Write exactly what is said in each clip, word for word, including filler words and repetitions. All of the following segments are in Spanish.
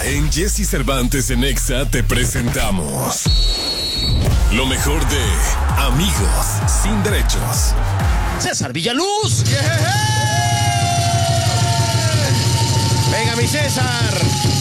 En Jesse Cervantes en Exa te presentamos lo mejor de Amigos Sin Derechos. César Villaluz. Yeah. Venga, mi César.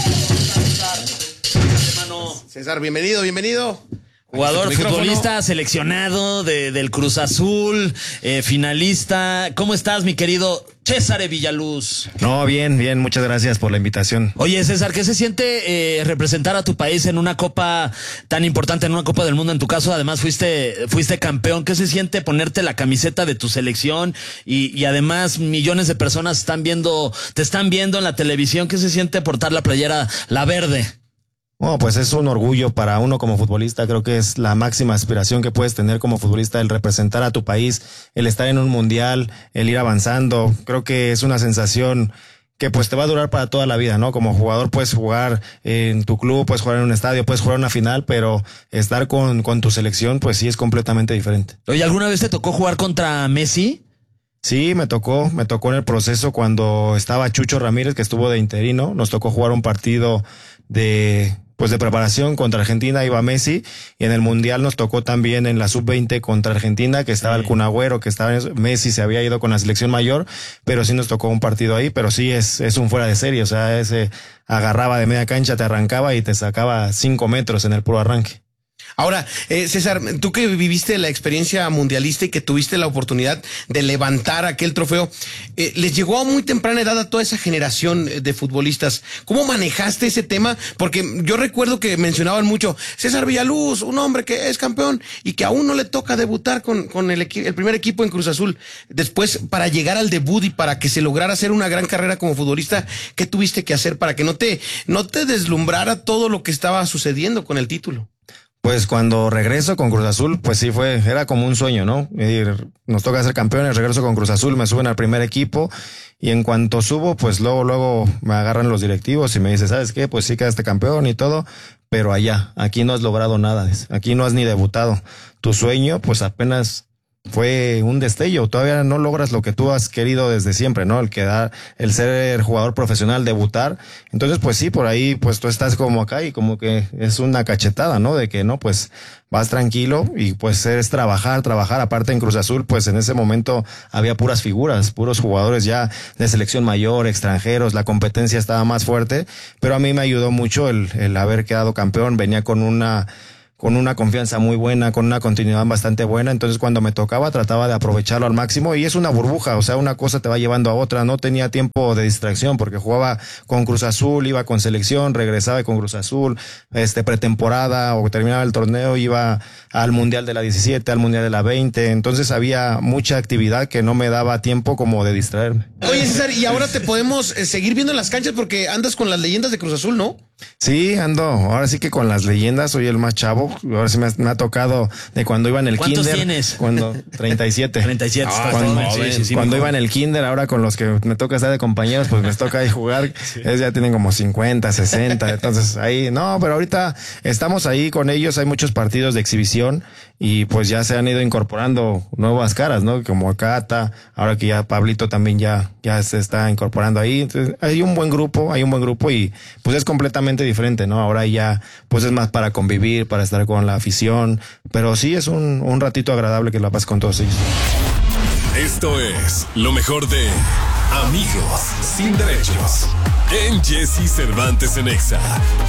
César, bienvenido, bienvenido. Jugador, futbolista, seleccionado de, del Cruz Azul, eh, finalista. ¿Cómo estás, mi querido César Villaluz? No, bien, bien, muchas gracias por la invitación. Oye, César, ¿qué se siente eh, representar a tu país en una copa tan importante, en una Copa del Mundo? En tu caso, además, fuiste, fuiste campeón. ¿Qué se siente ponerte la camiseta de tu selección? Y, y además, millones de personas están viendo, te están viendo en la televisión. ¿Qué se siente portar la playera, la verde? Bueno, pues es un orgullo para uno como futbolista. Creo que es la máxima aspiración que puedes tener como futbolista, el representar a tu país, el estar en un mundial, el ir avanzando. Creo que es una sensación que pues te va a durar para toda la vida, ¿no? Como jugador puedes jugar en tu club, puedes jugar en un estadio, puedes jugar una final, pero estar con, con tu selección pues sí es completamente diferente. Oye, ¿alguna vez te tocó jugar contra Messi? Sí, me tocó, me tocó en el proceso cuando estaba Chucho Ramírez, que estuvo de interino. Nos tocó jugar un partido de pues de preparación contra Argentina, iba Messi, y en el Mundial nos tocó también en la sub veinte contra Argentina, que estaba sí. el Kun Agüero, que estaba en, Messi se había ido con la selección mayor, pero sí nos tocó un partido ahí, pero sí es, es un fuera de serie, o sea, ese agarraba de media cancha, te arrancaba y te sacaba cinco metros en el puro arranque. Ahora, eh, César, tú que viviste la experiencia mundialista y que tuviste la oportunidad de levantar aquel trofeo, eh, les llegó a muy temprana edad a toda esa generación de futbolistas. ¿Cómo manejaste ese tema? Porque yo recuerdo que mencionaban mucho, César Villaluz, un hombre que es campeón y que aún no le toca debutar con, con el, el primer equipo en Cruz Azul. Después, para llegar al debut y para que se lograra hacer una gran carrera como futbolista, ¿qué tuviste que hacer para que no te, no te deslumbrara todo lo que estaba sucediendo con el título? Pues cuando regreso con Cruz Azul, pues sí fue, era como un sueño, ¿no? Nos toca ser campeones, regreso con Cruz Azul, me suben al primer equipo y en cuanto subo, pues luego, luego me agarran los directivos y me dicen, ¿sabes qué? Pues sí quedaste campeón y todo, pero allá, aquí no has logrado nada, aquí no has ni debutado. Tu sueño, pues apenas fue un destello, todavía no logras lo que tú has querido desde siempre, ¿no? El quedar, el ser jugador profesional, debutar. Entonces, pues sí, por ahí, pues tú estás como acá y como que es una cachetada, ¿no? De que no, pues vas tranquilo y pues es trabajar, trabajar. Aparte en Cruz Azul, pues en ese momento había puras figuras, puros jugadores ya de selección mayor, extranjeros, la competencia estaba más fuerte, pero a mí me ayudó mucho el, el haber quedado campeón, venía con una con una confianza muy buena, con una continuidad bastante buena, entonces cuando me tocaba trataba de aprovecharlo al máximo y es una burbuja, o sea, una cosa te va llevando a otra, no tenía tiempo de distracción porque jugaba con Cruz Azul, iba con selección, regresaba con Cruz Azul, este pretemporada o terminaba el torneo, iba al Mundial de la diecisiete, al Mundial de la veinte, entonces había mucha actividad que no me daba tiempo como de distraerme. Oye, César, y ahora te podemos eh, seguir viendo en las canchas porque andas con las leyendas de Cruz Azul, ¿no? Sí, ando, ahora sí que con las leyendas, soy el más chavo, ahora sí me ha, me ha tocado de cuando iba en el ¿Cuántos kinder. ¿Cuántos tienes? Cuando, treinta y siete. treinta y siete, ah, cuando, sí, sí, sí, cuando iba en el kinder, ahora con los que me toca estar de compañeros, pues me toca ahí jugar, sí. Ellos ya tienen como cincuenta, sesenta, entonces ahí, no, pero ahorita estamos ahí con ellos, hay muchos partidos de exhibición y pues ya se han ido incorporando nuevas caras, ¿no? Como Cata, ahora que ya Pablito también ya, ya se está incorporando ahí, entonces hay un buen grupo, hay un buen grupo y pues es completamente diferente, ¿no? Ahora ya, pues es más para convivir, para estar con la afición, pero sí es un, un ratito agradable que la pasas con todos ellos. Esto es lo mejor de Amigos Sin Derechos en Jesse Cervantes en Exa.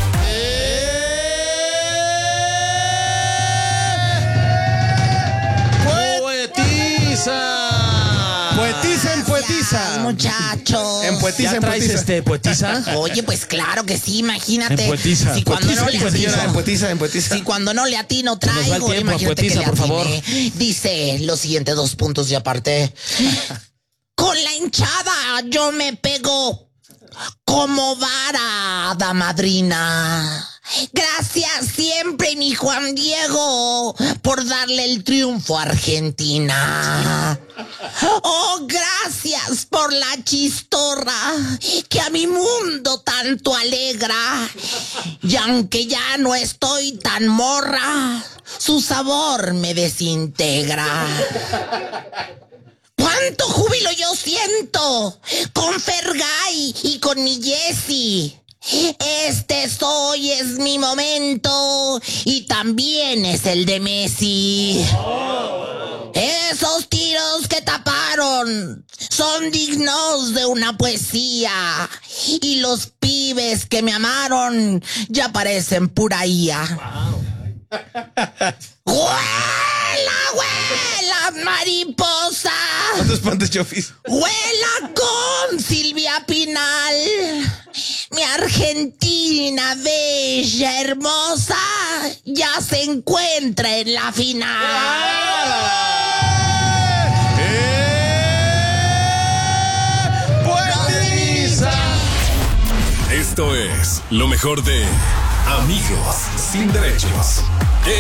Poetiza en poetiza. Muchachos. En poetiza, ¿Ya en traes poetiza. este poetiza? Oye, pues claro que sí, imagínate. En poetiza. Si cuando Poetiza, no le poetiza, atino, en poetiza, en poetiza. si cuando no le atino nos va el traigo, tiempo, imagínate poetiza, que le por favor. atiné. Dice los siguientes dos puntos y aparte. Con la hinchada yo me pego como vara madrina. Gracias siempre, mi Juan Diego, por darle el triunfo a Argentina. Oh, gracias por la chistorra que a mi mundo tanto alegra. Y aunque ya no estoy tan morra, su sabor me desintegra. ¡Cuánto júbilo yo siento! Con Fergay y con mi Jessy. Este es hoy, es mi momento. Y también es el de Messi. Esos tiros que taparon son dignos de una poesía. Y los pibes que me amaron ya parecen pura I A. ¡Huela, huela, mariposa! No te espantes, Chofis. ¡Huela con Silvia Pinal! Mi Argentina bella, hermosa, ya se encuentra en la final. Esto es lo mejor de Amigos sin Derechos.